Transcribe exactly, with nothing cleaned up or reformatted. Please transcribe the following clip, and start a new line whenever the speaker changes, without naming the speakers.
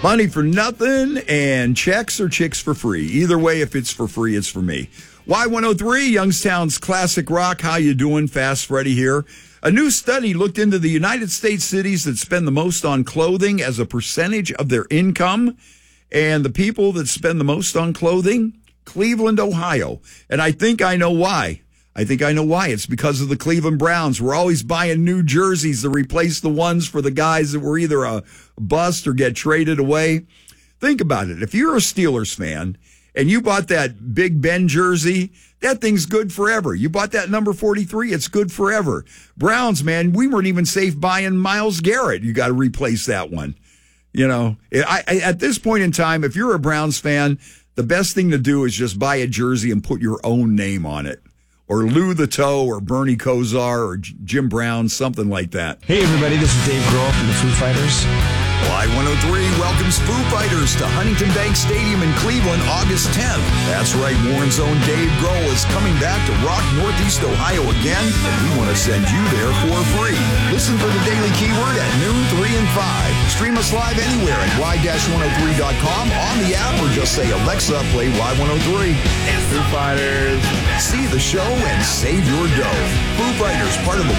Money for nothing and checks or chicks for free. Either way, if it's for free, it's for me. Y one oh three, Youngstown's classic rock. How you doing? Fast Freddy here. A new study looked into the United States cities that spend the most on clothing as a percentage of their income. And the people that spend the most on clothing, Cleveland, Ohio. And I think I know why. I think I know why. It's because of the Cleveland Browns. We're always buying new jerseys to replace the ones for the guys that were either a bust or get traded away. Think about it. If you're a Steelers fan and you bought that Big Ben jersey, that thing's good forever. You bought that number forty-three, it's good forever. Browns, man, we weren't even safe buying Myles Garrett. You got to replace that one. You know, I, I, at this point in time, if you're a Browns fan, the best thing to do is just buy a jersey and put your own name on it. Or Lou the Toe, or Bernie Kosar, or Jim Brown, something like that.
Hey, everybody, this is Dave Grohl from the Foo Fighters.
Y one oh three welcomes Foo Fighters to Huntington Bank Stadium in Cleveland August tenth. That's right, Warren's own Dave Grohl is coming back to rock Northeast Ohio again, and we want to send you there for free. Listen for the Daily Keyword at noon, three, and five. Stream us live anywhere at y one oh three dot com, on the app, or just say, Alexa, play Y one oh three. Foo Fighters. See the show and save your dough. Foo Fighters, part of the